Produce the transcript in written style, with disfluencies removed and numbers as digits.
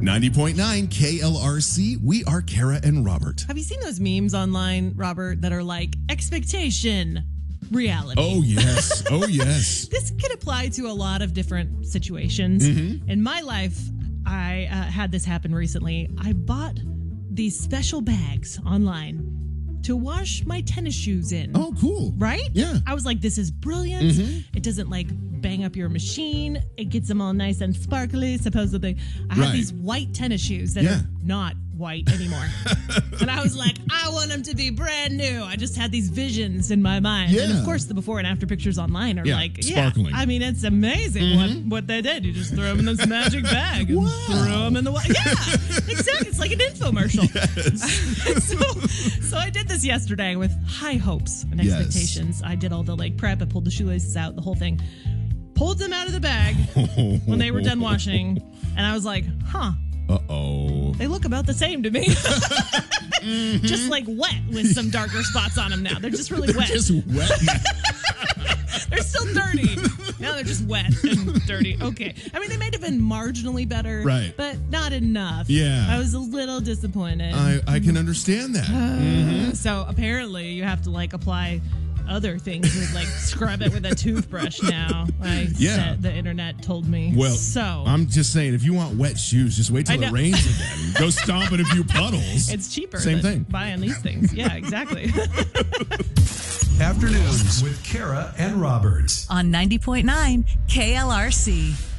90.9 KLRC. We are Kara and Robert. Have you seen those memes online, Robert, that are like expectation, reality? Oh, yes. Oh, yes. This could apply to a lot of different situations. In my life, I had this happen recently. I bought these special bags online to wash my tennis shoes in. Oh, cool. Right? Yeah. I was like, this is brilliant. It doesn't like bang up your machine. It gets them all nice and sparkly, supposedly. I had these white tennis shoes that are not white anymore. And I was like, I want them to be brand new. I just had these visions in my mind. Yeah. And of course, the before and after pictures online are like, sparkling. I mean, it's amazing what they did. You just throw them in this magic bag and throw them in the water. Yeah, exactly. It's like an infomercial. So I did this yesterday with high hopes and expectations. I did all the like prep. I pulled the shoelaces out, the whole thing. Pulled them out of the bag when they were done washing. And I was like, Uh-oh. they look about the same to me. Just like wet with some darker spots on them now. They're just really wet. Just wet. They're still dirty. Now they're just wet and dirty. Okay. I mean, they might have been marginally better. Right. But not enough. Yeah. I was a little disappointed. I can understand that. So apparently you have to like apply other things with like scrub it with a toothbrush now. The internet told me. Well, so I'm just saying, if you want wet shoes, just wait till it rains again. Go stomp in a few puddles. It's cheaper Same than thing. buying these things. Yeah, exactly. Afternoons with Kara and Robert on 90.9 KLRC.